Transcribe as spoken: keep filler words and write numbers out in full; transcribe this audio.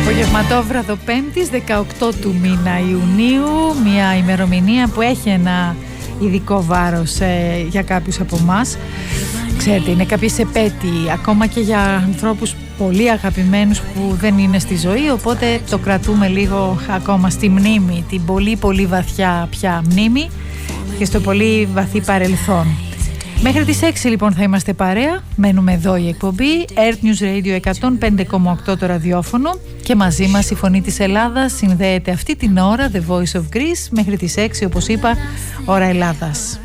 Απογευματόβραδο Πέμπτης, δεκαοκτώ του μήνα Ιουνίου, μια ημερομηνία που έχει ένα ειδικό βάρος ε, για κάποιους από εμάς. Ξέρετε, είναι κάποιες επέτειοι, ακόμα και για ανθρώπους πολύ αγαπημένους που δεν είναι στη ζωή, οπότε το κρατούμε λίγο ακόμα στη μνήμη, την πολύ πολύ βαθιά πια μνήμη και στο πολύ βαθύ παρελθόν. Μέχρι τις έξι λοιπόν θα είμαστε παρέα, μένουμε εδώ η εκπομπή Earth News Radio εκατόν πέντε κόμμα οκτώ το ραδιόφωνο και μαζί μας η Φωνή της Ελλάδας συνδέεται αυτή την ώρα, The Voice of Greece, μέχρι τις έξι όπως είπα, ώρα Ελλάδας.